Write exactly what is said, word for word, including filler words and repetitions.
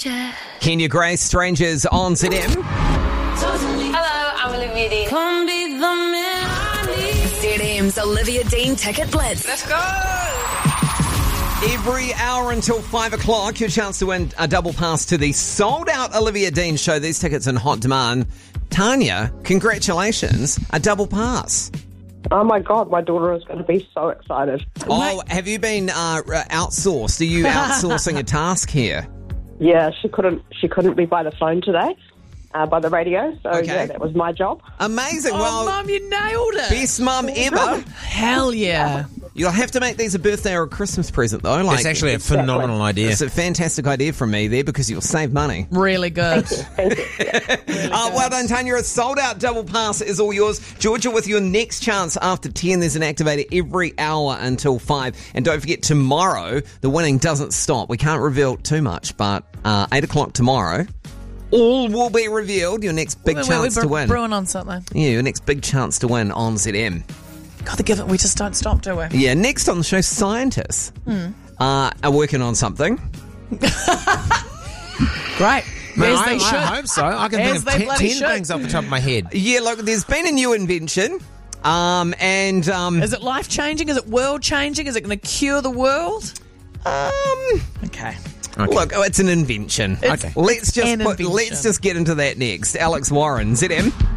Jet. Kenya Grace, Strangers on Z M. Hello, I'm Olivia Dean. Come be the man I need. Z M's Olivia Dean Ticket Blitz. Let's go. Every hour until five o'clock, your chance to win a double pass to the sold-out Olivia Dean show. These tickets in hot demand. Tanya, congratulations, a double pass. Oh my God, my daughter is going to be so excited. Oh, have you been uh, outsourced? Are you outsourcing a task here? Yeah, she couldn't. She couldn't be by the phone today, uh, by the radio. So Okay. yeah, that was my job. Amazing. Oh, well, Mum, you nailed it. best mum ever. Hell yeah. You'll have to make these a birthday or a Christmas present, though. Like, It's actually a phenomenal idea. It's a fantastic idea from me there because you'll save money. Really good. Thank you. Yeah. Uh, well done, Tanya. A sold-out double pass is all yours. Georgia, with your next chance after ten, there's an activator every hour until five. And don't forget, tomorrow, the winning doesn't stop. We can't reveal too much, but uh, eight o'clock tomorrow, all will be revealed. Your next big Wait, wait, chance we're to win. brewing on something. Yeah, your next big chance to win on Z M. God, the give it. We just don't stop, do we? Yeah, next on the show, scientists Hmm. uh, are working on something. Great. Man, As I, they I should. hope so. I can As think of they ten, bloody ten should. things off the top of my head. Yeah, look, there's been a new invention. Um, and um, Is it life changing? Is it world changing? Is it going to cure the world? um, Okay. Okay. look, oh, it's an invention. It's- Let's just an put, invention. let's just get into that next. Alex Warren, Z M.